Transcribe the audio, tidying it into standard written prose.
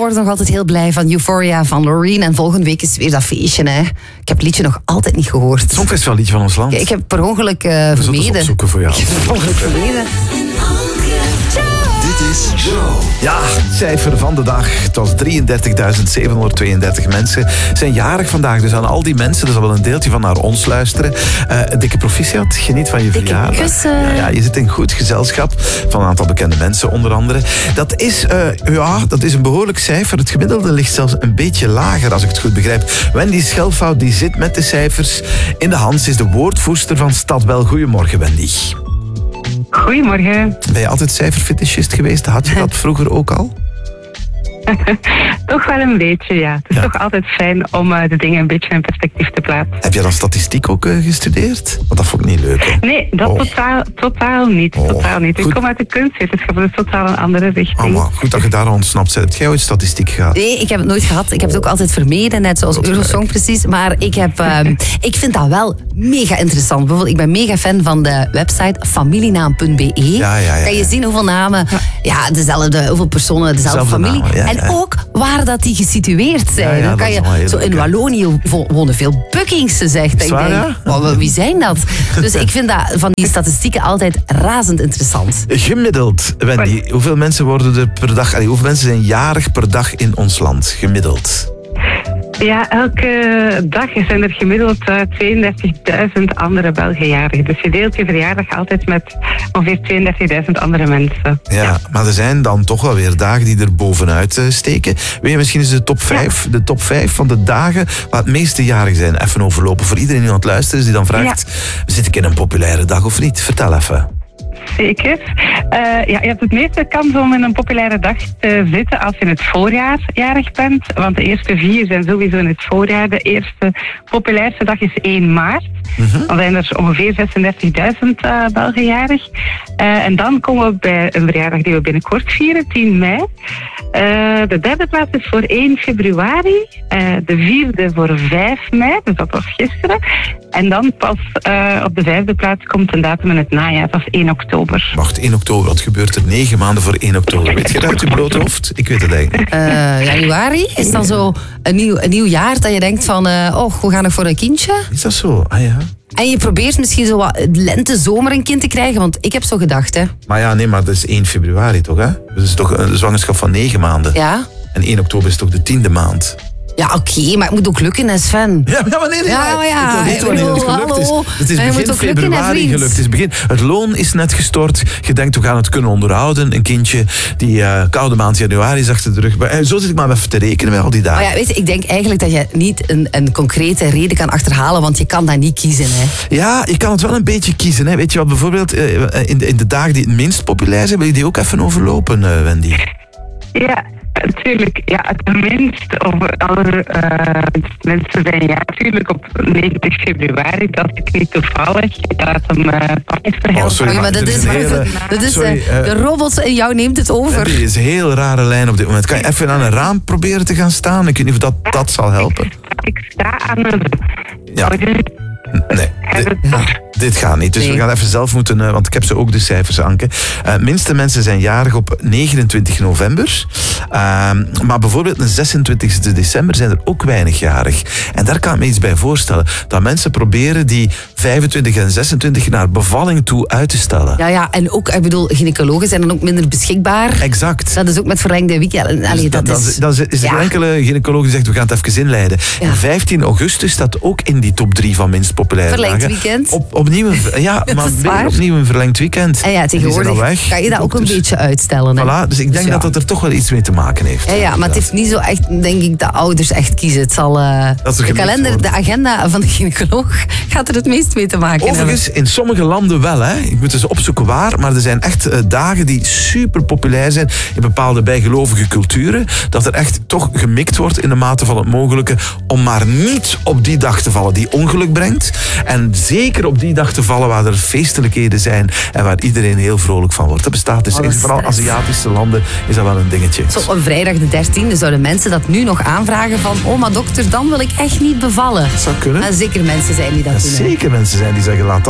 word nog altijd heel blij van Euphoria van Loreen. En volgende week is weer dat feestje. Hè. Ik heb het liedje nog altijd niet gehoord. Het Songfestivalliedje van ons land. Ik heb per ongeluk We zullen het opzoeken voor jou. Ik heb per ongeluk vermeden. Dit is Joe. Ja, het cijfer van de dag. Het was 33.732 mensen. Zijn jarig vandaag. Dus aan al die mensen, er zal wel een deeltje van naar ons luisteren. Dikke proficiat. Geniet van je verjaardag. Kussen. Ja, je zit in goed gezelschap van een aantal bekende mensen onder andere. Dat is een behoorlijk cijfer. Het gemiddelde ligt zelfs een beetje lager, als ik het goed begrijp. Wendy Schelfout die zit met de cijfers in de hand. Ze is de woordvoerster van Stadwel. Goedemorgen, Wendy. Goedemorgen. Ben je altijd cijferfetischist geweest? Had je dat vroeger ook al? Toch wel een beetje, ja. Het is toch altijd fijn om de dingen een beetje in perspectief te plaatsen. Heb je dan statistiek ook gestudeerd? Want dat vond ik niet leuk, hè? Nee, dat totaal niet. Totaal niet. Ik Goed. kom uit de kunstwetenschap, dus totaal een andere richting. Oh, goed dat je daar ontsnapt bent. Heb jij ooit statistiek gehad? Nee, ik heb het nooit gehad. Ik heb het ook altijd vermeden, net zoals Eurosong precies. Maar ik vind dat wel mega interessant. Bijvoorbeeld, ik ben mega fan van de website familienaam.be. Ja. Kan je zien hoeveel namen, hoeveel personen, dezelfde familie. Namen, ja. En ook waar dat die gesitueerd zijn. Ja, Dan dat kan is je, wel heel zo leuk, in hè. Wallonië wonen veel Buckingse, zegt. Is waar, ja? Maar wie zijn dat? Dus ik vind dat van die statistieken altijd razend interessant. Gemiddeld, Wendy, hoeveel mensen worden er per dag... hoeveel mensen zijn jarig per dag in ons land? Gemiddeld. Ja, elke dag zijn er gemiddeld 32.000 andere Belgenjarigen. Dus je deelt je verjaardag altijd met ongeveer 32.000 andere mensen. Ja, maar er zijn dan toch wel weer dagen die er bovenuit steken. Weet je, misschien is de top 5 van de dagen waar het meeste jarigen zijn. Even overlopen voor iedereen die aan het luisteren is die dan vraagt, zit ik in een populaire dag of niet? Vertel even. Zeker. Je hebt het meeste kans om in een populaire dag te zitten als je in het voorjaar jarig bent. Want de eerste 4 zijn sowieso in het voorjaar. De eerste populairste dag is 1 maart. Dan zijn er ongeveer 36.000 Belgen jarig. En dan komen we bij een verjaardag die we binnenkort vieren, 10 mei. De derde plaats is voor 1 februari. De vierde voor 5 mei, dus dat was gisteren. En dan pas op de 5e plaats komt een datum in het najaar, dat is 1 oktober. Wacht, 1 oktober, wat gebeurt er 9 maanden voor 1 oktober? Weet je dat uit je blote hoofd? Ik weet het eigenlijk. Januari is dan zo een nieuw jaar dat je denkt van, we gaan nog voor een kindje. Is dat zo? Ah ja. En je probeert misschien zo wat lente, zomer een kind te krijgen, want ik heb zo gedacht, hè. Maar ja, nee, maar dat is 1 februari toch, hè? Dat is toch een zwangerschap van 9 maanden? Ja. En 1 oktober is toch de 10e maand? Ja, oké, maar het moet ook lukken, hè, Sven. Ja, maar nee. Ja, Ik wil niet wanneer het gelukt is. Het is moet begin ook lukken, hè, februari vriend. gelukt. Het loon is net gestort. Je denkt, we gaan het kunnen onderhouden. Een kindje die koude maand januari is achter de rug. Maar, zo zit ik maar even te rekenen met al die dagen. Maar ja, weet je, ik denk eigenlijk dat je niet een concrete reden kan achterhalen, want je kan dat niet kiezen, hè. Ja, je kan het wel een beetje kiezen. Hè. Weet je wat, bijvoorbeeld in de dagen die het minst populair zijn, wil je die ook even overlopen, Wendy? Ja, natuurlijk. Ja, het minst over alle mensen zijn natuurlijk op 90 februari. Dat is niet toevallig. Dat hem pakjes verhelpen. sorry, Maar dat is, de robots in jou neemt het over. Dit is een heel rare lijn op dit moment. Kan je even aan een raam proberen te gaan staan? Ik weet niet of dat zal helpen. Ik sta aan een... Ja. Nee, dit gaat niet. Dus we gaan even zelf moeten, want ik heb ze ook de cijfers, Anke. Minste mensen zijn jarig op 29 november. Maar bijvoorbeeld de 26 december zijn er ook weinig jarig. En daar kan ik me iets bij voorstellen. Dat mensen proberen die 25 en 26 naar bevalling toe uit te stellen. Ja, en ook, ik bedoel, gynaecologen zijn dan ook minder beschikbaar. Exact. Dat is ook met verlengde weekend. Allee, Dan is er enkele gynaecoloog die zegt, we gaan het even inleiden. Ja. En 15 augustus staat ook in die top 3 van minst populaire Verlengd dagen. weekend. Opnieuw een verlengd weekend. En ja, tegenwoordig kan je dat ook een beetje uitstellen. Hè? Voilà, dus ik denk dat er toch wel iets mee te maken heeft. Ja, maar het heeft niet zo echt, denk ik, dat ouders echt kiezen. Het zal de kalender, wordt. de agenda van de gynaecoloog gaat er het meest mee te maken Overigens, in sommige landen wel. Hè. Ik moet eens opzoeken waar, maar er zijn echt dagen die super populair zijn in bepaalde bijgelovige culturen. Dat er echt toch gemikt wordt in de mate van het mogelijke om maar niet op die dag te vallen die ongeluk brengt. En zeker op die dag te vallen waar er feestelijkheden zijn en waar iedereen heel vrolijk van wordt. Dat bestaat dus in vooral Aziatische landen is dat wel een dingetje. Zo op vrijdag de 13e zouden mensen dat nu nog aanvragen van maar dokter, dan wil ik echt niet bevallen. Dat zou kunnen. Maar zeker mensen zijn die dat doen. Zeker mensen zijn die zeggen, laat dat